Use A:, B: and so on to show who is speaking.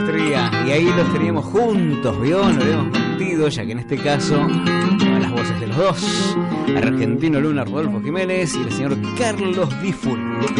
A: tendría. Y ahí los teníamos juntos, ¿vio? Nos habíamos metido, ya que en este caso todas las voces de los dos, Argentino Luna, Rodolfo Jiménez y el señor Carlos Di Fulvio.